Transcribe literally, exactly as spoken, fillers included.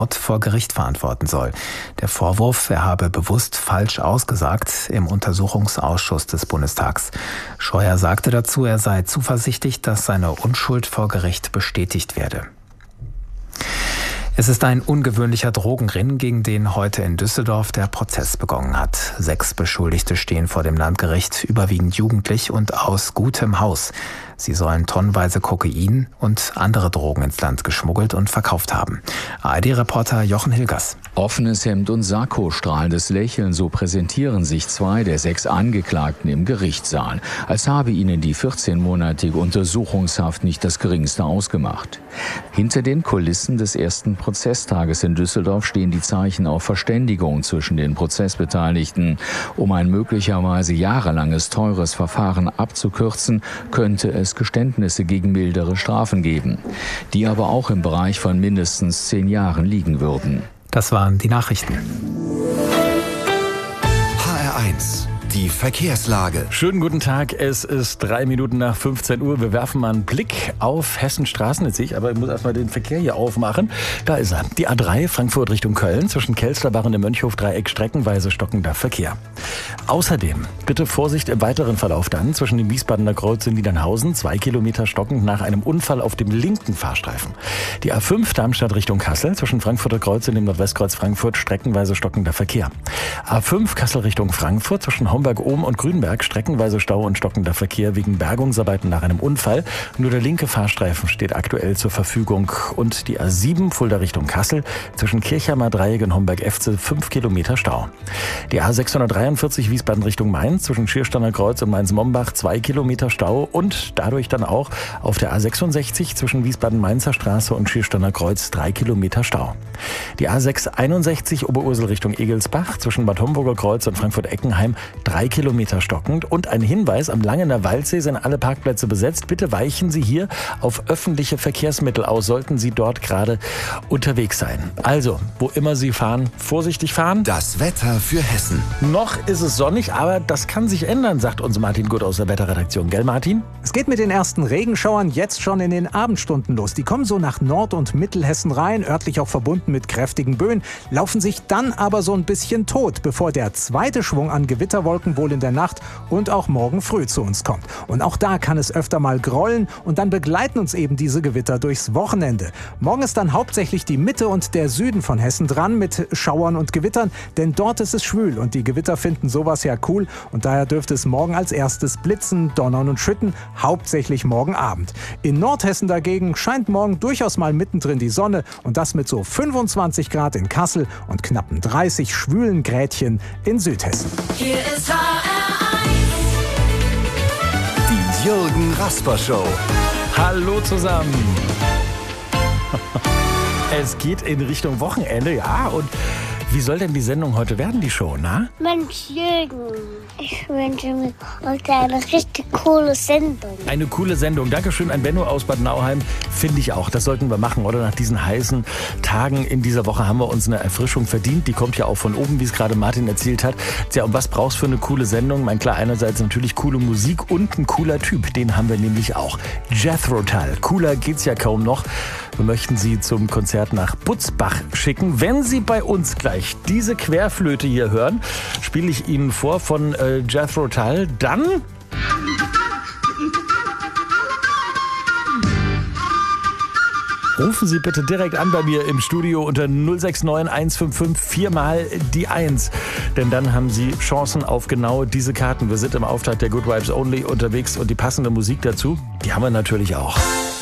vor Gericht verantworten soll. Der Vorwurf, er habe bewusst falsch ausgesagt im Untersuchungsausschuss des Bundestags. Scheuer sagte dazu, er sei zuversichtlich, dass seine Unschuld vor Gericht bestätigt werde. Es ist ein ungewöhnlicher Drogenring, gegen den heute in Düsseldorf der Prozess begonnen hat. Sechs Beschuldigte stehen vor dem Landgericht, überwiegend jugendlich und aus gutem Haus. Sie sollen tonnenweise Kokain und andere Drogen ins Land geschmuggelt und verkauft haben. A R D-Reporter Jochen Hilgers. Offenes Hemd und Sakko, strahlendes Lächeln, so präsentieren sich zwei der sechs Angeklagten im Gerichtssaal, als habe ihnen die vierzehnmonatige Untersuchungshaft nicht das Geringste ausgemacht. Hinter den Kulissen des ersten Prozesstages in Düsseldorf stehen die Zeichen auf Verständigung zwischen den Prozessbeteiligten. Um ein möglicherweise jahrelanges teures Verfahren abzukürzen, könnte es Geständnisse gegen mildere Strafen geben, die aber auch im Bereich von mindestens zehn Jahren liegen würden. Das waren die Nachrichten. H R eins. Die Verkehrslage. Schönen guten Tag, es ist drei Minuten nach fünfzehn Uhr. Wir werfen mal einen Blick auf Hessens Straßen. Jetzt sehe ich, aber ich muss erstmal den Verkehr hier aufmachen. Da ist er. Die A drei, Frankfurt Richtung Köln, zwischen Kelsterbach und dem Mönchhof-Dreieck streckenweise stockender Verkehr. Außerdem bitte Vorsicht im weiteren Verlauf dann zwischen dem Wiesbadener Kreuz in Niedernhausen, zwei Kilometer stockend nach einem Unfall auf dem linken Fahrstreifen. Die A fünf, Darmstadt Richtung Kassel, zwischen Frankfurter Kreuz und dem Nordwestkreuz Frankfurt streckenweise stockender Verkehr. A fünf, Kassel Richtung Frankfurt, zwischen Homberg-Ohm und Grünberg streckenweise Stau und stockender Verkehr wegen Bergungsarbeiten nach einem Unfall. Nur der linke Fahrstreifen steht aktuell zur Verfügung. Und die A sieben, Fulda Richtung Kassel, zwischen Kirchheimer Dreieck und Homberg-Efze fünf Kilometer Stau. Die A sechshundertdreiundvierzig, Wiesbaden Richtung Mainz, zwischen Schiersteiner Kreuz und Mainz-Mombach zwei Kilometer Stau und dadurch dann auch auf der A sechsundsechzig zwischen Wiesbaden-Mainzer Straße und Schiersteiner Kreuz drei Kilometer Stau. Die A sechshunderteinundsechzig, Oberursel Richtung Egelsbach, zwischen Bad Homburger Kreuz und Frankfurt-Eckenheim drei Kilometer stockend. Und ein Hinweis, am Langener Waldsee sind alle Parkplätze besetzt. Bitte weichen Sie hier auf öffentliche Verkehrsmittel aus, sollten Sie dort gerade unterwegs sein. Also, wo immer Sie fahren, vorsichtig fahren. Das Wetter für Hessen. Noch ist es sonnig, aber das kann sich ändern, sagt uns Martin Gut aus der Wetterredaktion. Gell, Martin? Es geht mit den ersten Regenschauern jetzt schon in den Abendstunden los. Die kommen so nach Nord- und Mittelhessen rein, örtlich auch verbunden mit kräftigen Böen, laufen sich dann aber so ein bisschen tot, bevor der zweite Schwung an Gewitterwolken wohl in der Nacht und auch morgen früh zu uns kommt. Und auch da kann es öfter mal grollen und dann begleiten uns eben diese Gewitter durchs Wochenende. Morgen ist dann hauptsächlich die Mitte und der Süden von Hessen dran mit Schauern und Gewittern, denn dort ist es schwül und die Gewitter finden sowas ja cool und daher dürfte es morgen als erstes blitzen, donnern und schütten, hauptsächlich morgen Abend. In Nordhessen dagegen scheint morgen durchaus mal mittendrin die Sonne und das mit so fünfundzwanzig Grad in Kassel und knappen dreißig schwülen Grädchen in Südhessen. Hier ist H R eins. Die Jürgen Rasper Show. Hallo zusammen. Es geht in Richtung Wochenende, ja, und wie soll denn die Sendung heute werden, die Show, na? Mensch, Jürgen, ich wünsche mir heute eine richtig coole Sendung. Eine coole Sendung. Dankeschön an Benno aus Bad Nauheim. Finde ich auch. Das sollten wir machen, oder? Nach diesen heißen Tagen in dieser Woche haben wir uns eine Erfrischung verdient. Die kommt ja auch von oben, wie es gerade Martin erzählt hat. Tja, und was brauchst du für eine coole Sendung? Mein klar, einerseits natürlich coole Musik und ein cooler Typ. Den haben wir nämlich auch. Jethro Tull. Cooler geht's ja kaum noch. Wir möchten Sie zum Konzert nach Butzbach schicken. Wenn Sie bei uns gleich diese Querflöte hier hören, spiele ich Ihnen vor von äh, Jethro Tull. Dann rufen Sie bitte direkt an bei mir im Studio unter null sechs neun eins fünf fünf vier mal die eins. Denn dann haben Sie Chancen auf genau diese Karten. Wir sind im Auftrag der Good Vibes Only unterwegs und die passende Musik dazu, die haben wir natürlich auch.